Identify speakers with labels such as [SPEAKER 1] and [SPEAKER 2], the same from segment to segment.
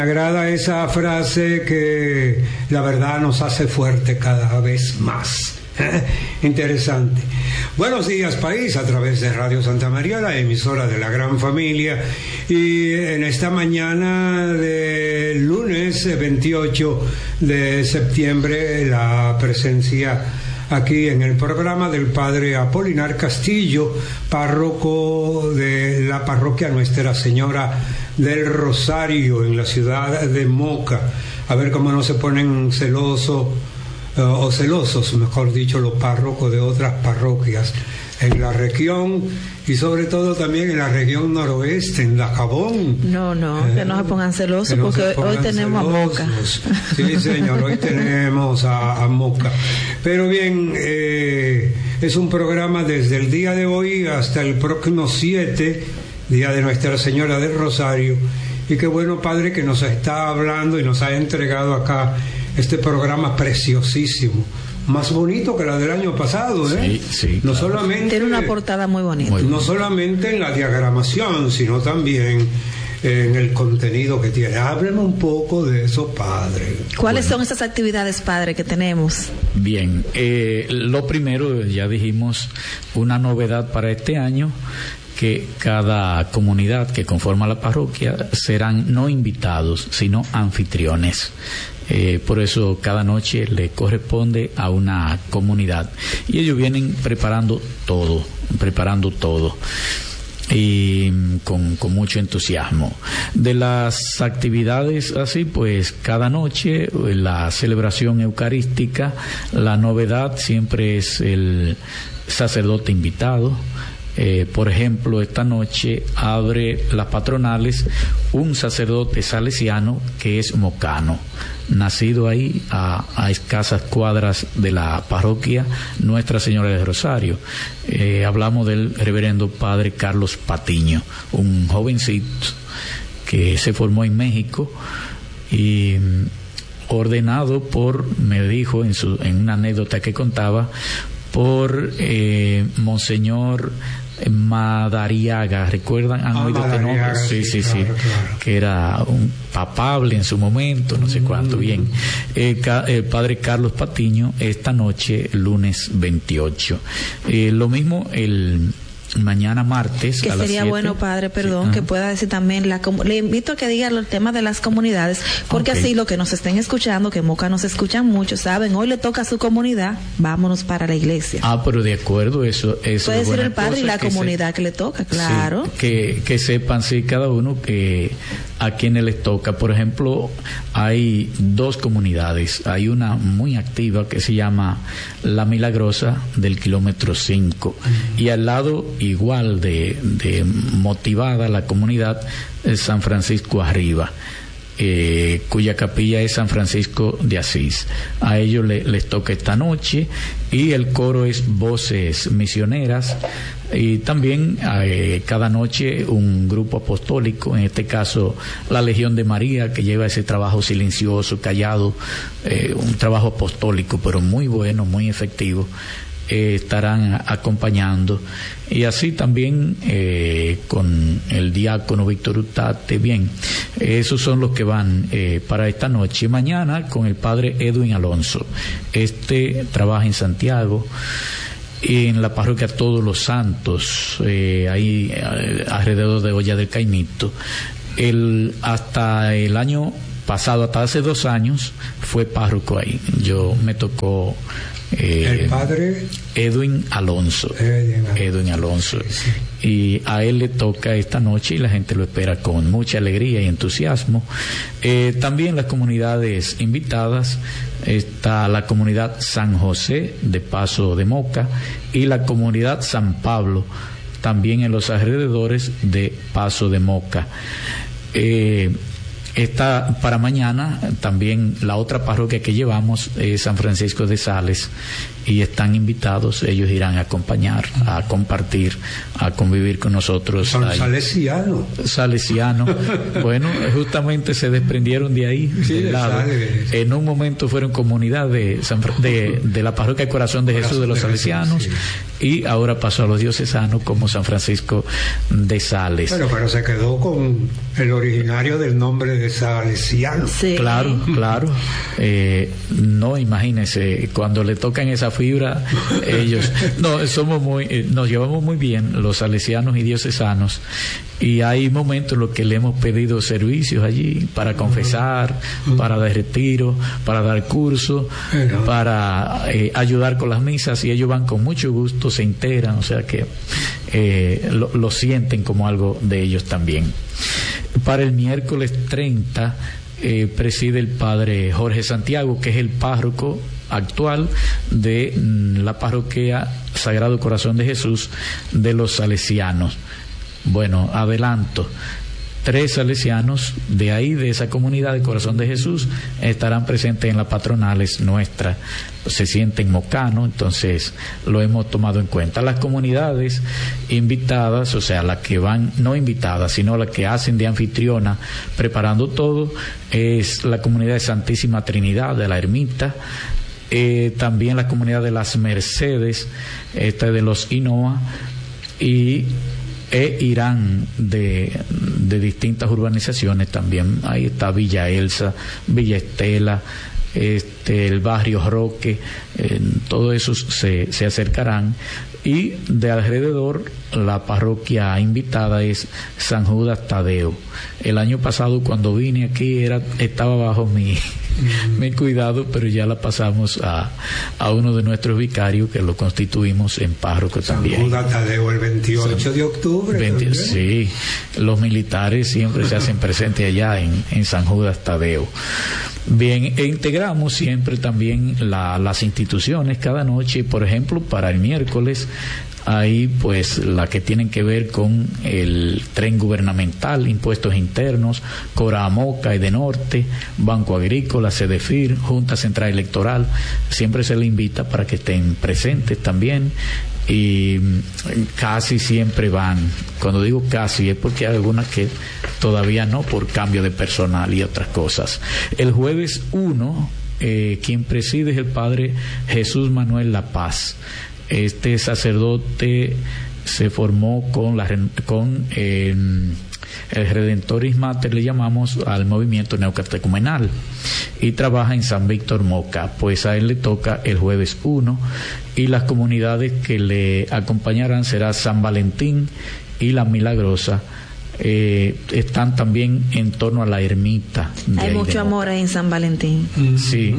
[SPEAKER 1] Me agrada esa frase que la verdad nos hace fuerte cada vez más. Interesante. Buenos días, país, a través de Radio Santa María, la emisora de la gran familia, y en esta mañana de lunes 28 de septiembre la presencia aquí en el programa del padre Apolinar Castillo, párroco de la parroquia Nuestra Señora del Rosario en la ciudad de Moca. A ver cómo no se ponen celosos, mejor dicho, los párrocos de otras parroquias en la región y sobre todo también en la región noroeste, en Dajabón.
[SPEAKER 2] No, que no se pongan celosos porque hoy tenemos celosos. A Moca.
[SPEAKER 1] Sí, señor, hoy tenemos a Moca. Pero bien, es un programa desde el día de hoy hasta el próximo 7, Día de Nuestra Señora del Rosario. Y qué bueno, padre, que nos está hablando y nos ha entregado acá este programa preciosísimo, más bonito que la del año pasado, ¿eh?
[SPEAKER 3] Sí,
[SPEAKER 1] no claro. Solamente
[SPEAKER 2] tiene una portada muy bonita.
[SPEAKER 1] No solamente en la diagramación, sino también en el contenido que tiene. Háblenos un poco de eso, padre.
[SPEAKER 2] ¿Cuáles son esas actividades, padre, que tenemos?
[SPEAKER 3] Bien, lo primero, ya dijimos, una novedad para este año, que cada comunidad que conforma la parroquia serán no invitados, sino anfitriones. Por eso cada noche le corresponde a una comunidad y ellos vienen preparando todo y con mucho entusiasmo. De las actividades así, pues cada noche la celebración eucarística, la novedad siempre es el sacerdote invitado. Por ejemplo, esta noche abre las patronales un sacerdote salesiano que es mocano, nacido ahí a escasas cuadras de la parroquia Nuestra Señora del Rosario. Hablamos del reverendo padre Carlos Patiño, un jovencito que se formó en México y ordenado me dijo en una anécdota que contaba, por Monseñor Madariaga. ¿Recuerdan? ¿Han oído este nombre? Sí. Claro. Que era un papable en su momento, no sé cuánto. Bien. El padre Carlos Patiño, esta noche, lunes 28. Lo mismo mañana martes
[SPEAKER 2] que
[SPEAKER 3] a las
[SPEAKER 2] sería
[SPEAKER 3] 7.
[SPEAKER 2] Bueno, padre, perdón, que pueda decir también le invito a que diga el tema de las comunidades, porque así los que nos estén escuchando, que Moca nos escuchan mucho, saben, hoy le toca a su comunidad, vámonos para la iglesia.
[SPEAKER 3] Pero de acuerdo, eso
[SPEAKER 2] puede decir el padre y la comunidad que le toca, claro.
[SPEAKER 3] Sí, que sepan, sí, cada uno que a quienes les toca. Por ejemplo, hay 2 comunidades, hay una muy activa que se llama La Milagrosa del kilómetro 5 y al lado igual de motivada la comunidad San Francisco Arriba, cuya capilla es San Francisco de Asís. A ellos les toca esta noche y el coro es Voces Misioneras y también cada noche un grupo apostólico, en este caso la Legión de María, que lleva ese trabajo silencioso, callado, un trabajo apostólico pero muy bueno, muy efectivo. Estarán acompañando y así también con el diácono Víctor Utate. Bien, esos son los que van para esta noche. Mañana con el padre Edwin Alonso, trabaja en Santiago, en la parroquia Todos los Santos, ahí alrededor de Olla del Caimito. Hasta el año pasado, hasta hace 2 años, fue párroco ahí. Me tocó
[SPEAKER 1] el padre
[SPEAKER 3] Edwin Alonso. Sí. Y a él le toca esta noche y la gente lo espera con mucha alegría y entusiasmo. También las comunidades invitadas, está la comunidad San José de Paso de Moca y la comunidad San Pablo, también en los alrededores de Paso de Moca. Está para mañana también la otra parroquia que llevamos, San Francisco de Sales, y están invitados, ellos irán a acompañar, a compartir, a convivir con nosotros.
[SPEAKER 1] Son salesianos.
[SPEAKER 3] Bueno, justamente se desprendieron de ahí, del lado. En un momento fueron comunidad de la parroquia Corazón de Jesús de los Salesianos, y ahora pasó a los diocesanos como San Francisco de Sales.
[SPEAKER 1] Bueno, pero se quedó con el originario del nombre de salesianos.
[SPEAKER 2] Sí.
[SPEAKER 3] Claro. No, imagínense, cuando le tocan esa fibra, ellos, nos llevamos muy bien los salesianos y diocesanos, y hay momentos en los que le hemos pedido servicios allí para confesar, para dar retiro, para dar curso, para ayudar con las misas, y ellos van con mucho gusto, se integran, o sea que lo sienten como algo de ellos también. Para el miércoles 30 preside el padre Jorge Santiago, que es el párroco actual de la parroquia Sagrado Corazón de Jesús de los salesianos. Bueno, adelanto, 3 salesianos de ahí, de esa comunidad de Corazón de Jesús, estarán presentes en las patronales nuestras. Se sienten mocanos, entonces lo hemos tomado en cuenta. Las comunidades invitadas, o sea, las que van, no invitadas, sino las que hacen de anfitriona, preparando todo, es la comunidad de Santísima Trinidad de la Ermita, también la comunidad de las Mercedes, de los Hinoa, y irán de distintas urbanizaciones también. Ahí está Villa Elsa, Villa Estela, el barrio Roque, todos esos se acercarán. Y de alrededor, la parroquia invitada es San Judas Tadeo. El año pasado, cuando vine aquí, estaba bajo mi cuidado, pero ya la pasamos a uno de nuestros vicarios, que lo constituimos en párroco también.
[SPEAKER 1] San Judas Tadeo el 28 de octubre.
[SPEAKER 3] Sí, los militares siempre se hacen presentes allá en San Judas Tadeo. Bien, integramos siempre también las instituciones cada noche. Por ejemplo, para el miércoles hay pues la que tienen que ver con el tren gubernamental, impuestos internos, Coramoca, Edenorte, Banco Agrícola, Cedefir, Junta Central Electoral. Siempre se le invita para que estén presentes también, y casi siempre van. Cuando digo casi es porque hay algunas que todavía no, por cambio de personal y otras cosas. El jueves 1, quien preside es el padre Jesús Manuel La Paz. Este sacerdote se formó con el Redentoris Mater, le llamamos al movimiento neocatecumenal, y trabaja en San Víctor Moca. Pues a él le toca el jueves 1, y las comunidades que le acompañarán será San Valentín y La Milagrosa. Están también en torno a la ermita.
[SPEAKER 2] Hay mucho amor ahí en San Valentín.
[SPEAKER 3] Sí.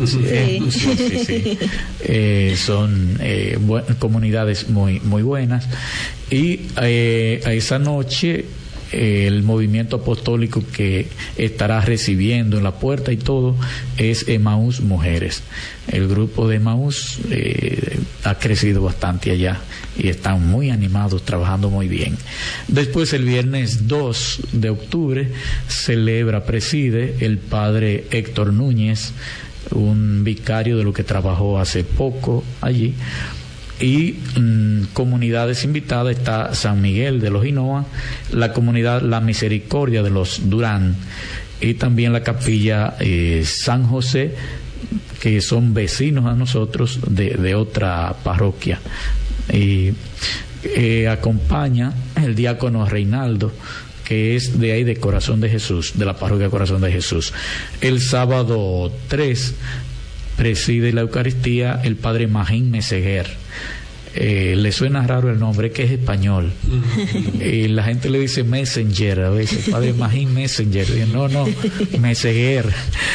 [SPEAKER 3] Son comunidades muy buenas. Y a esa noche el movimiento apostólico que estará recibiendo en la puerta y todo es Emaús Mujeres. El grupo de Emaús ha crecido bastante allá y están muy animados, trabajando muy bien. Después, el viernes 2 de octubre preside el padre Héctor Núñez, un vicario de lo que trabajó hace poco allí. Y comunidades invitadas está San Miguel de los Hinoa, la comunidad La Misericordia de los Durán, y también la capilla San José, que son vecinos a nosotros de otra parroquia. Y acompaña el diácono Reinaldo, que es de ahí, de Corazón de Jesús, de la parroquia Corazón de Jesús. El sábado 3 preside la Eucaristía el padre Magín Meseguer. Le suena raro el nombre, que es español. La gente le dice Messenger a veces, padre Magín Messenger. No, Meseguer.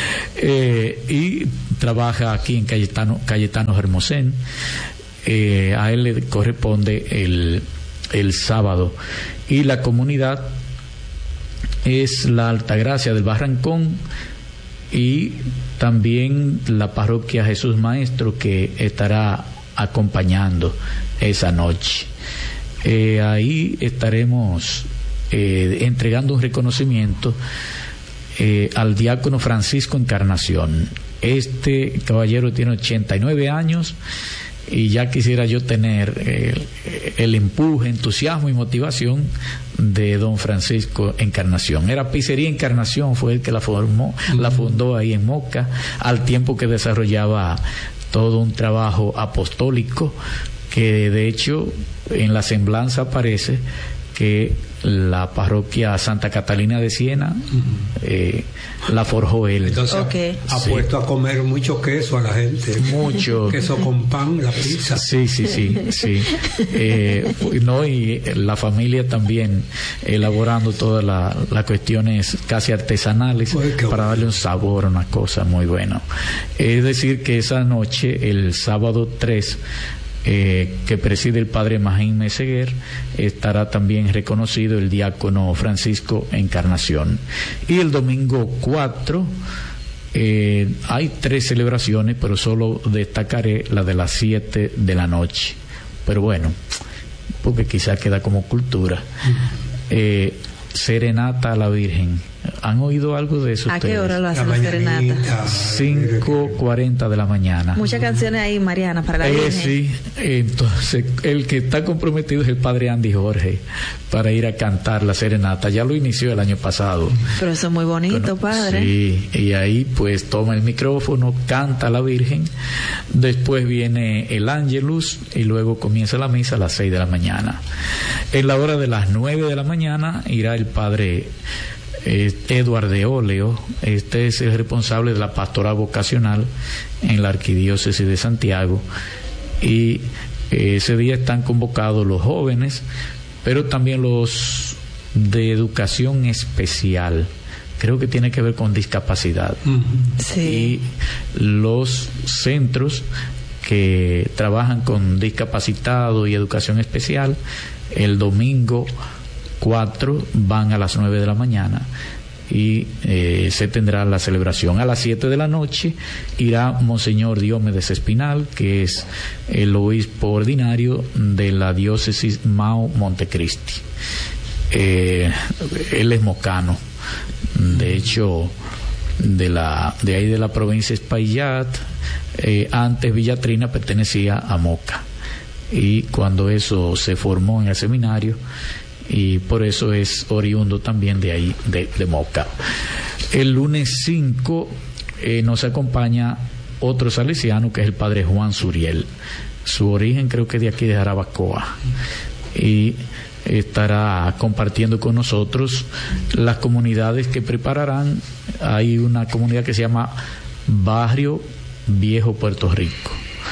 [SPEAKER 3] Y trabaja aquí en Cayetano Hermosén. A él le corresponde el sábado. Y la comunidad es la Altagracia del Barrancón, y también la parroquia Jesús Maestro, que estará acompañando esa noche. Ahí estaremos entregando un reconocimiento al diácono Francisco Encarnación. Este caballero tiene 89 años y ya quisiera yo tener el empuje, entusiasmo y motivación de don Francisco Encarnación. Era Pizzería Encarnación, fue el que la fundó ahí en Moca, al tiempo que desarrollaba todo un trabajo apostólico, que de hecho en la semblanza aparece que la parroquia Santa Catalina de Siena, la forjó él.
[SPEAKER 1] Entonces ha puesto a comer mucho queso a la gente.
[SPEAKER 3] Mucho.
[SPEAKER 1] Queso con pan, la pizza.
[SPEAKER 3] Sí. No, y la familia también elaborando todas las cuestiones casi artesanales para darle un sabor a una cosa muy buena. Es decir, que esa noche, el sábado 3, que preside el padre Magín Meseguer, estará también reconocido el diácono Francisco Encarnación. Y el domingo 4 hay 3 celebraciones, pero solo destacaré la de las 7 de la noche. Pero bueno, porque quizás queda como cultura. Serenata a la Virgen. ¿Han oído algo de eso?
[SPEAKER 2] ¿A
[SPEAKER 3] ustedes?
[SPEAKER 2] qué hora lo hacen la serenata?
[SPEAKER 3] 5:40 de la mañana.
[SPEAKER 2] Muchas canciones ahí, Mariana, para la Virgen.
[SPEAKER 3] Sí, entonces el que está comprometido es el padre Andy Jorge para ir a cantar la serenata. Ya lo inició el año pasado.
[SPEAKER 2] Pero eso es muy bonito, padre.
[SPEAKER 3] Sí, y ahí pues toma el micrófono, canta a la Virgen, después viene el Ángelus y luego comienza la misa a las 6 de la mañana. En la hora de las 9 de la mañana irá el padre Eduardo de Óleo. Este es el responsable de la pastoral vocacional en la Arquidiócesis de Santiago, y ese día están convocados los jóvenes, pero también los de educación especial, creo que tiene que ver con discapacidad. Sí. Y los centros que trabajan con discapacitados y educación especial, el domingo 4 van a las 9 de la mañana y se tendrá la celebración. A las 7 de la noche irá Monseñor Diomedes Espinal, que es el obispo ordinario de la diócesis Mao Montecristi. Él es mocano, de hecho de ahí de la provincia de Espaillat. Antes Villatrina pertenecía a Moca, y cuando eso se formó en el seminario, y por eso es oriundo también de ahí, de Moca. El lunes 5 nos acompaña otro salesiano, que es el padre Juan Suriel. Su origen creo que de aquí de Jarabacoa, y estará compartiendo con nosotros las comunidades que prepararán. Hay una comunidad que se llama Barrio Viejo Puerto Rico.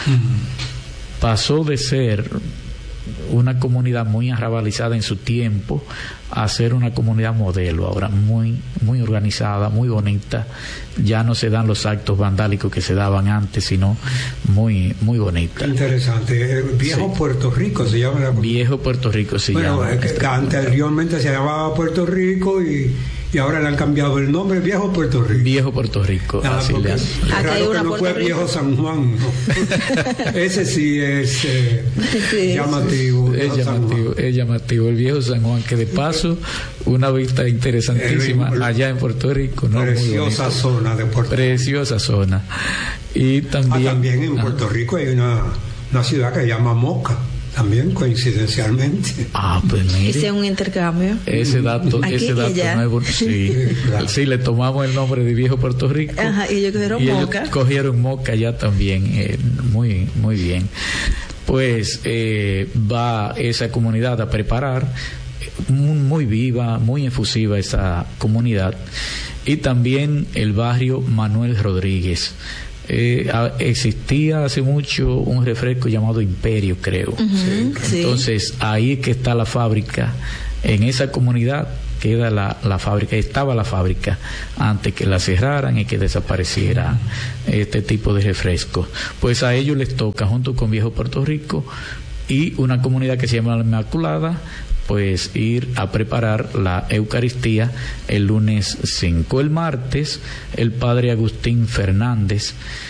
[SPEAKER 3] Pasó de ser una comunidad muy arrabalizada en su tiempo a ser una comunidad modelo, ahora muy organizada, muy bonita. Ya no se dan los actos vandálicos que se daban antes, sino muy bonita.
[SPEAKER 1] Interesante. Viejo Puerto Rico se llama la comunidad.
[SPEAKER 3] Viejo Puerto Rico se llama.
[SPEAKER 1] Anteriormente se llamaba Puerto Rico y ahora le han cambiado el nombre, Viejo Puerto Rico.
[SPEAKER 3] Viejo Puerto Rico, así le han.
[SPEAKER 1] Es raro que no fue Viejo San Juan, ¿no? Ese sí es llamativo.
[SPEAKER 3] Es llamativo el Viejo San Juan, que de paso una vista interesantísima allá en Puerto Rico, ¿no?
[SPEAKER 1] Preciosa zona de Puerto Rico.
[SPEAKER 3] Preciosa zona. Y también
[SPEAKER 1] en Puerto Rico hay una ciudad que se llama Moca. También coincidencialmente.
[SPEAKER 3] Pues mire.
[SPEAKER 2] Hice un intercambio.
[SPEAKER 3] Ese dato nuevo. Sí, claro. Sí, le tomamos el nombre de Viejo Puerto Rico.
[SPEAKER 2] Ajá, y ellos cogieron Moca.
[SPEAKER 3] Ellos cogieron Moca ya también. Muy bien. Pues va esa comunidad a preparar, muy viva, muy efusiva esa comunidad. Y también el barrio Manuel Rodríguez. Existía hace mucho un refresco llamado Imperio, creo. Entonces ahí que está la fábrica, en esa comunidad queda la fábrica, estaba la fábrica antes que la cerraran y que desapareciera este tipo de refrescos. Pues a ellos les toca, junto con Viejo Puerto Rico y una comunidad que se llama La Inmaculada, pues ir a preparar la Eucaristía el lunes 5. El martes, el padre Agustín Fernández,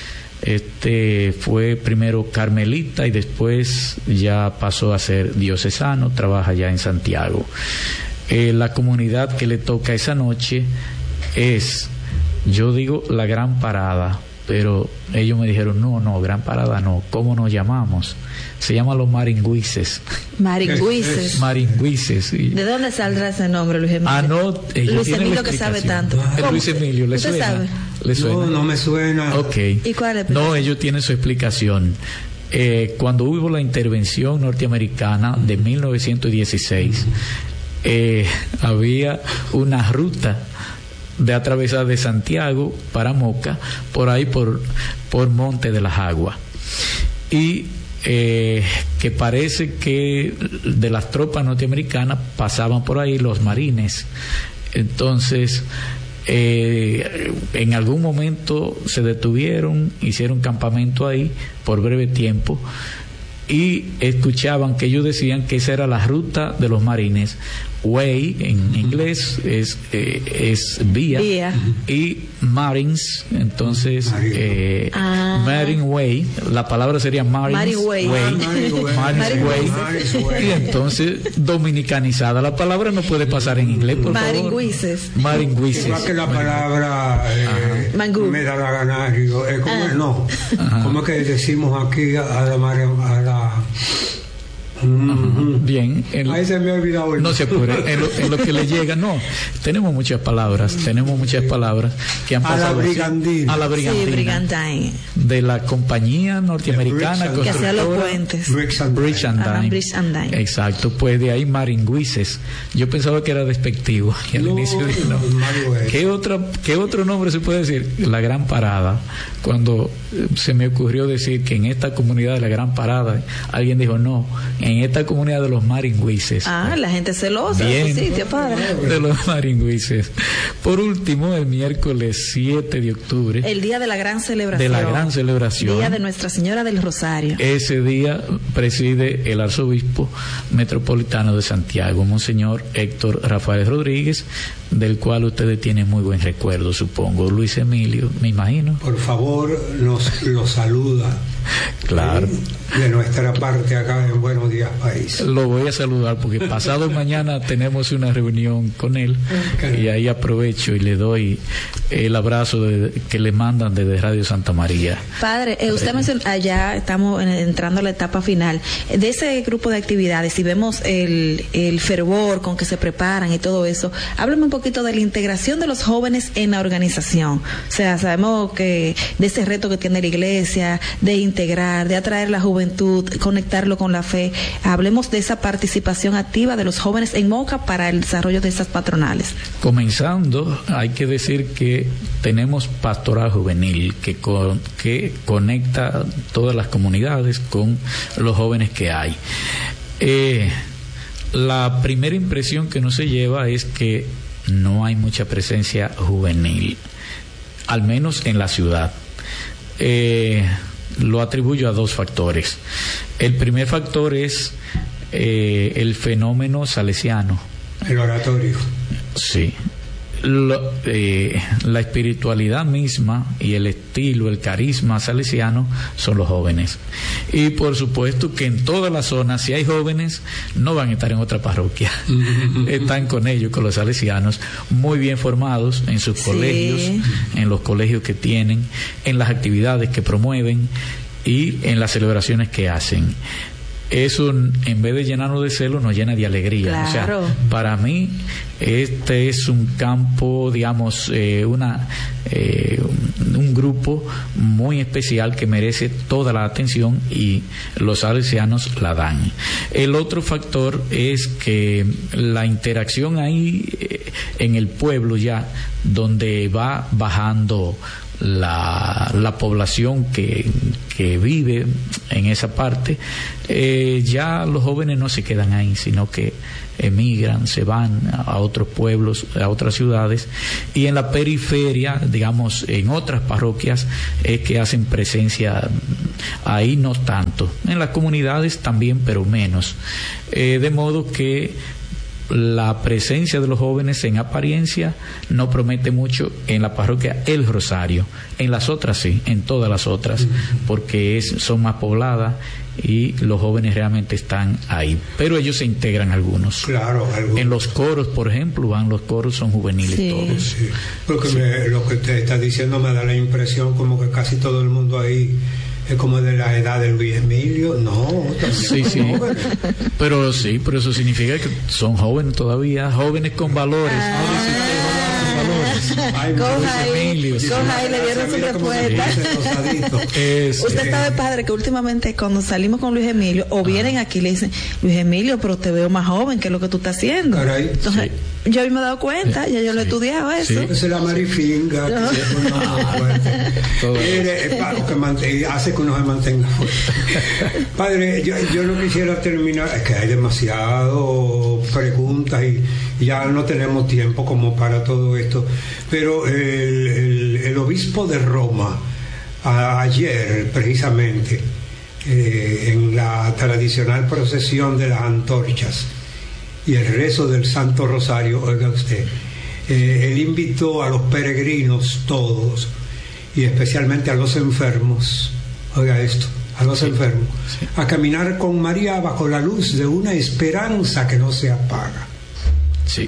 [SPEAKER 3] fue primero carmelita y después ya pasó a ser diocesano, trabaja ya en Santiago. La comunidad que le toca esa noche es, yo digo, la Gran Parada, pero ellos me dijeron, no, Gran Parada no, ¿cómo nos llamamos? Se llama Los Maringüises. Maringüises. Sí.
[SPEAKER 2] ¿De dónde saldrá ese nombre, Luis Emilio?
[SPEAKER 3] Luis
[SPEAKER 2] Emilio, que sabe tanto.
[SPEAKER 3] Luis Emilio, ¿le suena?
[SPEAKER 2] Sabe?
[SPEAKER 3] ¿Le suena?
[SPEAKER 1] No me suena.
[SPEAKER 3] Okay.
[SPEAKER 2] ¿Y cuál es?
[SPEAKER 3] No, ellos tienen su explicación. Cuando hubo la intervención norteamericana de 1916, había una ruta de atravesar de Santiago para Moca, por ahí por Monte de las Aguas, y que parece que de las tropas norteamericanas pasaban por ahí los marines. Entonces en algún momento se detuvieron, hicieron campamento ahí por breve tiempo, y escuchaban que ellos decían que esa era la ruta de los marines. Way en inglés es vía, y Marines, entonces Marine Way, la palabra sería Marines Way. Y entonces dominicanizada la palabra, no puede pasar en inglés, por favor. Maringüises.
[SPEAKER 1] Igual que la palabra me da la gana, ¿cómo es que decimos aquí a la
[SPEAKER 3] bien,
[SPEAKER 1] ahí se me ha olvidado
[SPEAKER 3] no se apure, en lo que le llega, tenemos muchas palabras que han pasado a la brigandina de la compañía norteamericana
[SPEAKER 2] que hacía los puentes,
[SPEAKER 3] Bridge and Dine. Exacto, pues de ahí maringüises. Yo pensaba que era despectivo y al inicio dije, no. ¿Qué otro nombre se puede decir? La Gran Parada. Cuando se me ocurrió decir que en esta comunidad de la Gran Parada, alguien dijo no, en esta comunidad de los maringüises.
[SPEAKER 2] La gente celosa de su sitio, padre.
[SPEAKER 3] De los maringüises. Por último, el miércoles 7 de octubre.
[SPEAKER 2] El día de la gran celebración. Día de Nuestra Señora del Rosario.
[SPEAKER 3] Ese día preside el arzobispo metropolitano de Santiago, Monseñor Héctor Rafael Rodríguez, del cual ustedes tienen muy buen recuerdo, supongo. Luis Emilio, me imagino.
[SPEAKER 1] Por favor, nos lo saluda.
[SPEAKER 3] Claro.
[SPEAKER 1] De nuestra parte acá en Buenos Días País.
[SPEAKER 3] Lo voy a saludar porque pasado mañana tenemos una reunión con él, y ahí aprovecho y le doy el abrazo que le mandan desde Radio Santa María.
[SPEAKER 2] Padre, usted mencionó, allá estamos entrando a la etapa final de ese grupo de actividades y vemos el fervor con que se preparan y todo eso. Háblame un poquito de la integración de los jóvenes en la organización. O sea, sabemos que de ese reto que tiene la iglesia, de integrar, de atraer la juventud, conectarlo con la fe. Hablemos de esa participación activa de los jóvenes en Moca para el desarrollo de estas patronales.
[SPEAKER 3] Comenzando, hay que decir que tenemos pastoral juvenil que conecta todas las comunidades con los jóvenes que hay. La primera impresión que uno se lleva es que no hay mucha presencia juvenil, al menos en la ciudad. Lo atribuyo a dos factores. El primer factor es el fenómeno salesiano.
[SPEAKER 1] El oratorio.
[SPEAKER 3] Sí. La espiritualidad misma y el estilo, el carisma salesiano son los jóvenes. Y por supuesto que en toda la zona, si hay jóvenes, no van a estar en otra parroquia. Están con ellos, con los salesianos, muy bien formados en sus colegios, en los colegios que tienen, en las actividades que promueven y en las celebraciones que hacen. Eso, en vez de llenarnos de celo, nos llena de alegría.
[SPEAKER 2] Claro.
[SPEAKER 3] O sea, para mí este es un campo, digamos, un grupo muy especial que merece toda la atención y los salesianos la dan. El otro factor es que la interacción ahí en el pueblo, ya donde va bajando la población que vive en esa parte, ya los jóvenes no se quedan ahí, sino que emigran, se van a otros pueblos, a otras ciudades, y en la periferia, digamos, en otras parroquias, es que hacen presencia ahí, no tanto. En las comunidades también, pero menos. De modo que la presencia de los jóvenes en apariencia no promete mucho en la parroquia El Rosario. En las otras sí, en todas las otras, porque son más pobladas y los jóvenes realmente están ahí. Pero ellos se integran algunos.
[SPEAKER 1] Claro, algunos.
[SPEAKER 3] En los coros, por ejemplo, los coros son juveniles todos.
[SPEAKER 1] Sí. Porque lo que usted está diciendo me da la impresión como que casi todo el mundo ahí es como de la edad de Luis Emilio. No,
[SPEAKER 3] sí. Pero eso significa que son jóvenes todavía, jóvenes con valores.
[SPEAKER 2] Coja ahí, le dieron su respuesta. Usted sabe, padre, que últimamente cuando salimos con Luis Emilio o vienen aquí le dicen, Luis Emilio, pero te veo más joven, ¿qué es lo que tú estás haciendo?
[SPEAKER 1] Caray.
[SPEAKER 2] Entonces, yo me he dado cuenta, ya yo lo he estudiado eso.
[SPEAKER 1] Esa es la marifinga, que hace que uno se mantenga fuerte. Padre, yo no quisiera terminar, es que hay demasiado preguntas y ya no tenemos tiempo como para todo esto, pero el obispo de Roma, ayer precisamente, en la tradicional procesión de las antorchas y el rezo del Santo Rosario, oiga usted, él invitó a los peregrinos todos, y especialmente a los enfermos, oiga esto, a los enfermos, a caminar con María bajo la luz de una esperanza que no se apaga.
[SPEAKER 3] Sí.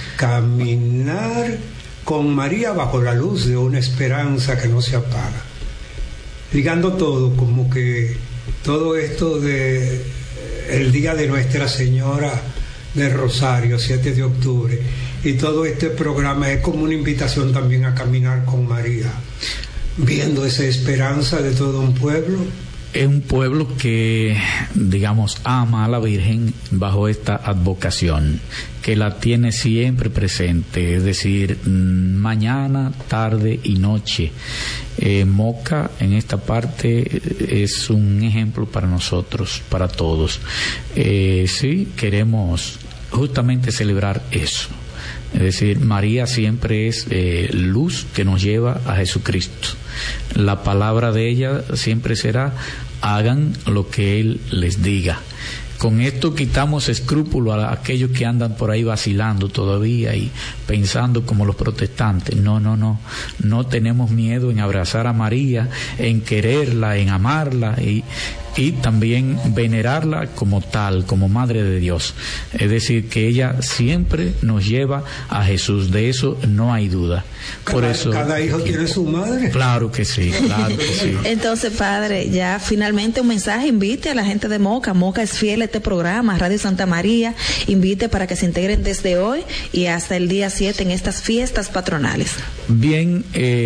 [SPEAKER 1] Caminar con María bajo la luz de una esperanza que no se apaga. Ligando todo, como que todo esto de el día de Nuestra Señora del Rosario, 7 de octubre, y todo este programa es como una invitación también a caminar con María, viendo esa esperanza de todo un pueblo.
[SPEAKER 3] Es un pueblo que, digamos, ama a la Virgen bajo esta advocación, que la tiene siempre presente, es decir, mañana, tarde y noche. Moca en esta parte es un ejemplo para nosotros, para todos. Sí, queremos justamente celebrar eso. Es decir, María siempre es luz que nos lleva a Jesucristo. La palabra de ella siempre será: hagan lo que Él les diga. Con esto quitamos escrúpulo a aquellos que andan por ahí vacilando todavía y pensando como los protestantes. No tenemos miedo en abrazar a María, en quererla, en amarla y también venerarla como tal, como Madre de Dios. Es decir, que ella siempre nos lleva a Jesús, de eso no hay duda. Por eso,
[SPEAKER 1] cada hijo tiene su madre.
[SPEAKER 3] Claro que sí, claro que sí.
[SPEAKER 2] Entonces, padre, ya finalmente un mensaje, invite a la gente de Moca. Moca es fiel a este programa, Radio Santa María, invite para que se integren desde hoy y hasta el día 7 en estas fiestas patronales.
[SPEAKER 3] Bien,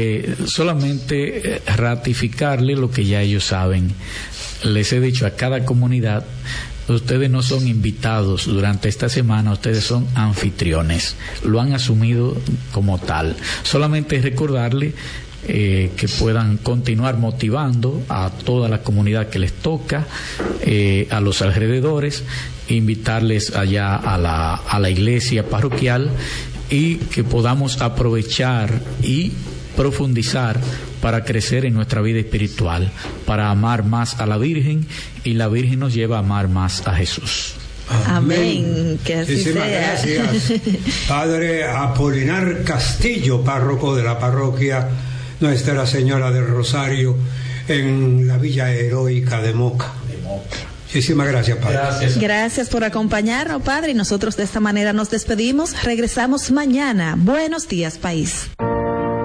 [SPEAKER 3] solamente ratificarle lo que ya ellos saben. Les he dicho a cada comunidad, ustedes no son invitados durante esta semana, ustedes son anfitriones, lo han asumido como tal. Solamente recordarle que puedan continuar motivando a toda la comunidad que les toca, a los alrededores, invitarles allá a la iglesia parroquial y que podamos aprovechar y profundizar para crecer en nuestra vida espiritual, para amar más a la Virgen, y la Virgen nos lleva a amar más a Jesús.
[SPEAKER 2] Amén. Que así
[SPEAKER 1] Muchísimas
[SPEAKER 2] sea.
[SPEAKER 1] Gracias, Padre Apolinar Castillo, párroco de la parroquia Nuestra Señora del Rosario en la Villa Heroica de Moca. Muchísimas gracias, Padre.
[SPEAKER 2] Gracias por acompañarnos, Padre, y nosotros de esta manera nos despedimos. Regresamos mañana. Buenos días, país.